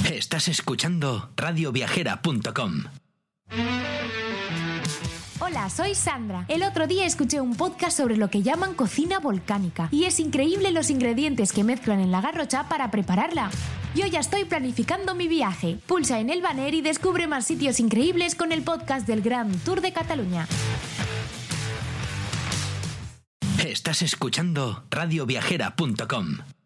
Estás escuchando radioviajera.com. Hola, soy Sandra. El otro día escuché un podcast sobre lo que llaman cocina volcánica y es increíble los ingredientes que mezclan en la garrocha para prepararla. Yo ya estoy planificando mi viaje. Pulsa en el banner y descubre más sitios increíbles con el podcast del Gran Tour de Cataluña. Estás escuchando radioviajera.com.